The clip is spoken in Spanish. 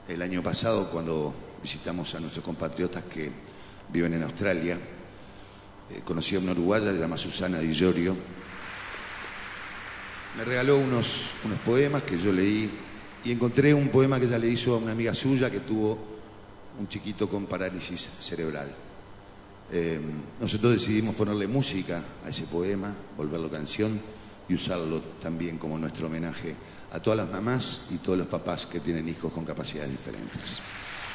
El año pasado, cuando visitamos a nuestros compatriotas que viven en Australia, conocí a una uruguaya que se llama Susana Di Llorio. Me regaló unos poemas que yo leí y encontré un poema que ella le hizo a una amiga suya que tuvo un chiquito con parálisis cerebral. Nosotros decidimos ponerle música a ese poema, volverlo canción y usarlo también como nuestro homenaje a todas las mamás y todos los papás que tienen hijos con capacidades diferentes.